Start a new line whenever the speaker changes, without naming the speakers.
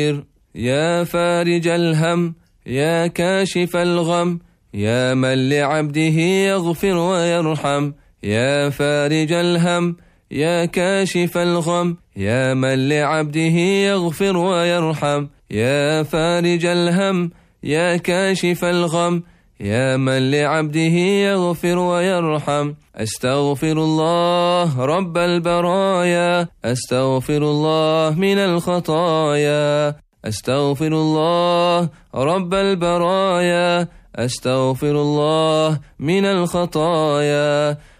يا فارج الهم يا كاشف الغم يا من لعبده يغفر ويرحم يا فارج الهم يا كاشف الغم يا من لعبده يغفر ويرحم يا فارج الهم يا كاشف الغم يا من لعبده يغفر ويرحم أستغفر الله رب البرايا أستغفر الله من الخطايا أستغفر الله رب البرايا أستغفر الله من الخطايا